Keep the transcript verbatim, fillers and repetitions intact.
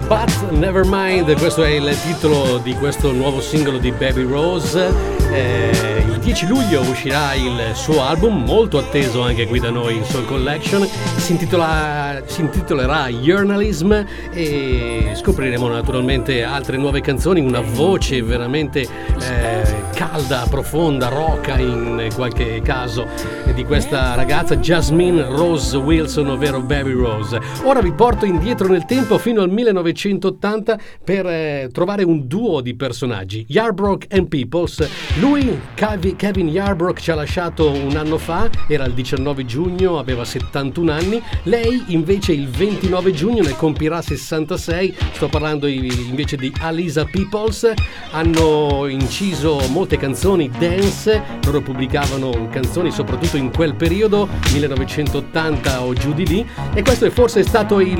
But Nevermind, questo è il titolo di questo nuovo singolo di Baby Rose. Eh, il dieci luglio uscirà il suo album, molto atteso anche qui da noi in Soul Collection. Si, intitola, si intitolerà Journalism e scopriremo naturalmente altre nuove canzoni, una voce veramente eh, calda, profonda, rocca in qualche caso di questa ragazza Jasmine Rose Wilson, ovvero Baby Rose. Ora vi porto indietro nel tempo fino al millenovecentottanta per eh, trovare un duo di personaggi, Yarbrough and Peoples. Lui, Kevin Yarbrough, ci ha lasciato un anno fa, era il diciannove giugno, aveva settantuno anni. Lei invece il ventinove giugno ne compirà sessantasei. Sto parlando invece di Alisa Peoples. Hanno inciso molte canzoni dance, loro pubblicavano canzoni soprattutto in quel periodo, millenovecentottanta o giù di lì, e questo è forse stato il